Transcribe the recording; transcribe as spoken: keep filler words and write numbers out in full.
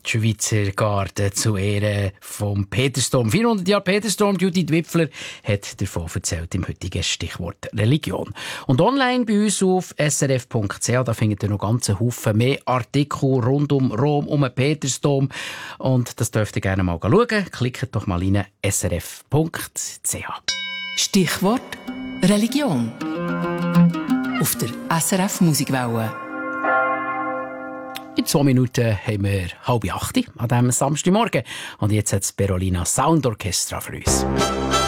die Schweizer Garten zu Ehren vom Petersdom. vierhundert Jahre Petersdom, Judith Wipfler hat davon erzählt im heutigen Stichwort Religion. Und online bei uns auf s r f punkt c h, da findet ihr noch ganz Haufen mehr Artikel rund um Rom, um den Petersdom. Und das dürft ihr gerne mal schauen. Klickt doch mal rein, s r f punkt c h. Stichwort Religion. Auf der S R F Musikwelle. In zwei Minuten haben wir halb acht an diesem Samstagmorgen. Und jetzt hat das Berolina Sound Orchestra für uns.